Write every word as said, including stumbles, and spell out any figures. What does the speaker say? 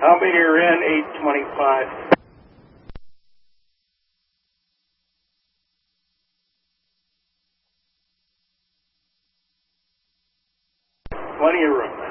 I'll be here in eight twenty-five. Plenty of room.